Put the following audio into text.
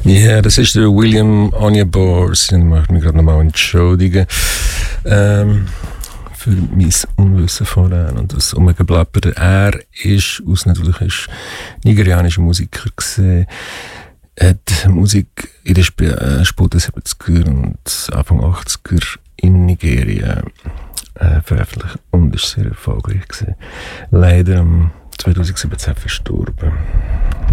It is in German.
Ja, das ist der William Onyeabor. Ich möchte mich gerade nochmal entschuldigen für mein Unwissen vorher und das Umgeblabbern. Er ist ausnatürlich nigerianischer Musiker gewesen. Er hat Musik in den späten 70er und Anfang 80er in Nigeria veröffentlicht und ist sehr erfolgreich gewesen. Leider 2017 verstorben.